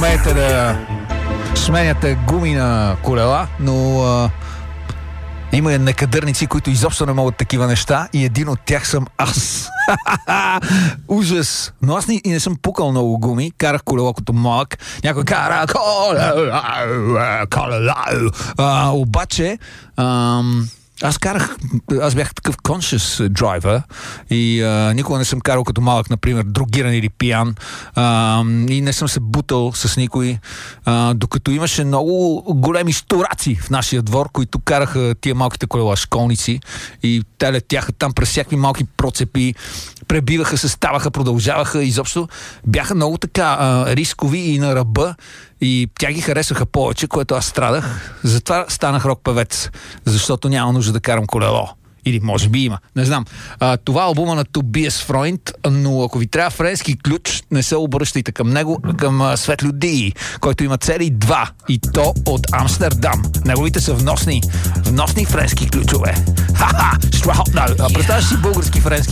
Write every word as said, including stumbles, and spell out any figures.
умеете да сменяте гуми на колела, но а, има некадърници, които изобщо не могат такива неща и един от тях съм аз. Ужас! Но аз не, и не съм пукал много гуми, карах колело като малък. Някой кара колело. А, обаче ам, аз карах, аз бях такъв conscious driver и а, никога не съм карал като малък, например, другиран или пиян, а, и не съм се бутал с никой, а, докато имаше много големи стораци в нашия двор, които караха тия малките колела, школници, и те летяха там през всякакви малки процепи, пребиваха се, ставаха, продължаваха, изобщо бяха много така а, рискови и на ръба, и тя ги харесваха повече, което аз страдах. Затова станах рок-певец, защото няма нужда да карам колело. Или може би има, не знам. А, това е албума на Тобиас Фройнд, но ако ви трябва френски ключ, не се обръщайте към него, към а, Светлю Ди, който има цели два, и то от Амстердам. Неговите са вносни, вносни френски ключове. Ха-ха, страхотно. Представяш си български френски